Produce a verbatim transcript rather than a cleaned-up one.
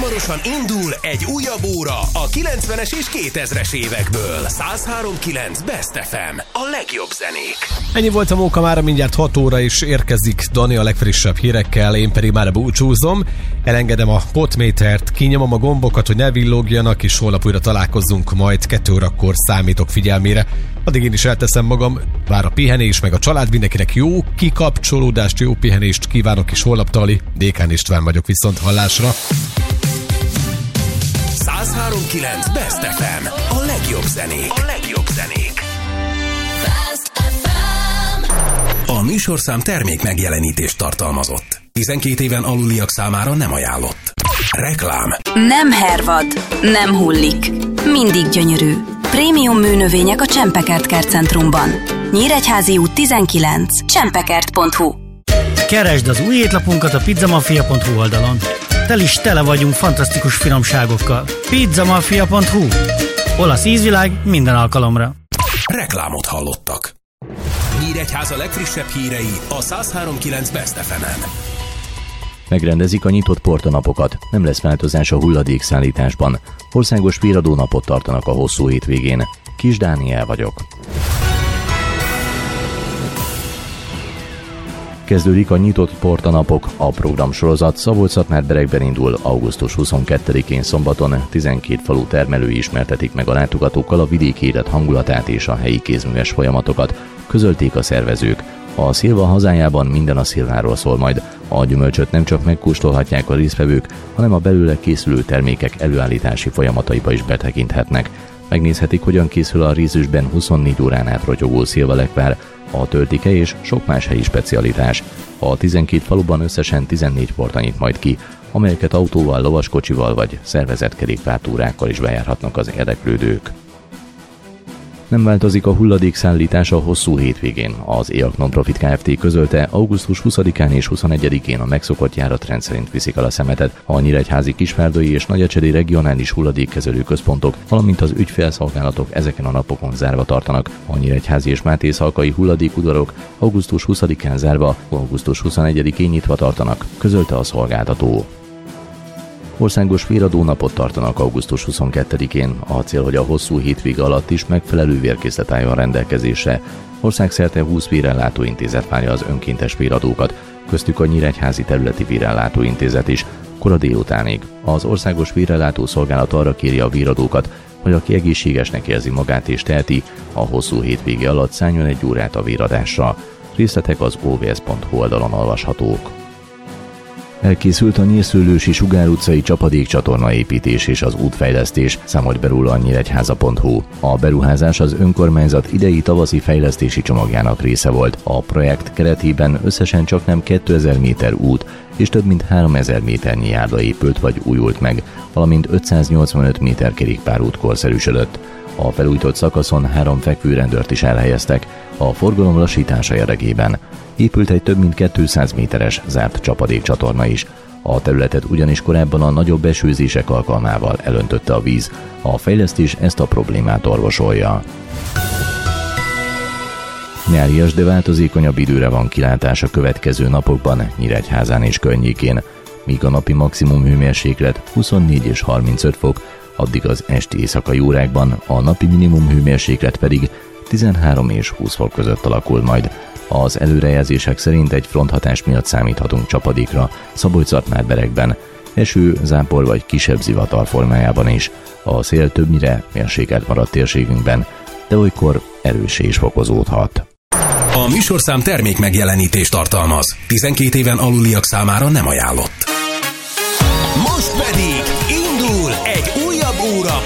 Hamarosan indul egy újabb óra a kilencvenes és kétezres évekből. száz három kilenc Best ef em. A legjobb zenék. Ennyi volt a móka, mára mindjárt hat óra is érkezik Dani a legfrissebb hírekkel, én pedig már búcsúzom. Elengedem a potmétert, kinyomom a gombokat, hogy ne villogjanak, és holnap újra találkozzunk, majd kettő órakor számítok figyelmére. Addig én is elteszem magam, vár a pihenés, meg a család, mindenkinek jó kikapcsolódást, jó pihenést kívánok, és holnap Tali, Dékán István vagyok, viszont hallásra. száz három kilenc Best ef em. A legjobb zenék. A legjobb zenék. Best ef em. A műsorszám termék megjelenítést tartalmazott. tizenkét éven aluliak számára nem ajánlott. Reklám. Nem hervad, nem hullik. Mindig gyönyörű. Prémium műnövények a Csempekert Kertcentrumban. Nyíregyházi út tizenkilenc. csempekert pont hu. Keresd az új étlapunkat a pizzamafia pont hu oldalon. Tel is tele vagyunk fantasztikus finomságokkal. pizzamafia pont hu. Olasz ízvilág minden alkalomra. Reklámot hallottak. Nyíregyháza legfrissebb hírei a száz három kilenc Best ef em-en. Megrendezik a nyitott portanapokat, nem lesz változás a hulladékszállításban. Országos véradónapot tartanak a hosszú hétvégén. Kis Dániel vagyok. Kezdődik a nyitott portanapok, a programsorozat Szabolcs-Szatmár-Berekben indul augusztus huszonkettedikén szombaton, tizenkét falu termelői ismertetik meg a látogatókkal a vidéki élet hangulatát és a helyi kézműves folyamatokat, közölték a szervezők. A szilva hazájában minden a szilváról szól majd. A gyümölcsöt nem csak megkóstolhatják a résztvevők, hanem a belőle készülő termékek előállítási folyamataiba is betekinthetnek. Megnézhetik, hogyan készül a rízősben huszonnégy órán át rotyogó szilvalekvár, a töltike és sok más helyi specialitás. A tizenkét faluban összesen tizennégy porta nyit majd ki, amelyeket autóval, lovaskocsival vagy szervezett kerékpártúrákkal is bejárhatnak az érdeklődők. Nem változik a hulladékszállítás a hosszú hétvégén. Az éjak Nonprofit Kft. Közölte, augusztus huszadikán és huszonegyedikén a megszokott járatrend szerint viszik el a szemetet. A nyíregyházi, kisvárdai és nagyecsedi regionális hulladékkezelő központok, valamint az ügyfélszolgálatok ezeken a napokon zárva tartanak. A nyíregyházi és mátészalkai hulladékudvarok augusztus huszadikán zárva, augusztus huszonegyedikén nyitva tartanak, közölte a szolgáltató. Országos véradónapot tartanak augusztus huszonkettedikén. A cél, hogy a hosszú hétvége alatt is megfelelő vérkészlet álljon rendelkezésre. Országszerte húsz vérellátóintézet várja az önkéntes véradókat, köztük a Nyíregyházi Területi Vérellátóintézet is, kora délutánig. Az Országos Vérellátó Szolgálat arra kéri a véradókat, hogy aki egészségesnek érzi magát és teheti, a hosszú hétvége alatt szálljon egy órát a véradásra. Részletek az o v s pont hu oldalon olvashatók. Elkészült a Nyírszőlősi Sugár utcai csapadékcsatorna építés és az útfejlesztés, számolt be róla a nyíregyháza pont hu. A beruházás az önkormányzat idei tavaszi fejlesztési csomagjának része volt. A projekt keretében összesen csaknem kétezer méter út és több mint háromezer méternyi járda épült vagy újult meg, valamint ötszáznyolcvanöt méter kerékpárút korszerűsödött. A felújított szakaszon három fekvőrendőrt is elhelyeztek, a forgalom lassítása érdekében. Épült egy több mint kétszáz méteres zárt csapadékcsatorna is. A területet ugyanis korábban a nagyobb esőzések alkalmával elöntötte a víz. A fejlesztés ezt a problémát orvosolja. Nyárias, de változékonyabb időre van kilátás a következő napokban Nyíregyházán és környékén. Míg a napi maximum hőmérséklet huszonnégy és harmincöt fok, addig az esti éjszakai órákban a napi minimum hőmérséklet pedig tizenhárom és húsz fok között alakul majd. Az előrejelzések szerint egy fronthatás miatt számíthatunk csapadékra Szabolcs-Szatmár-Berekben, eső, zápor vagy kisebb zivatar formájában is. A szél többnyire mérsékelt maradt térségünkben, de olykor erőssé is fokozódhat. A műsorszám termék megjelenítést tartalmaz. tizenkét éven aluliak számára nem ajánlott. Most pedig indul egy újabb óra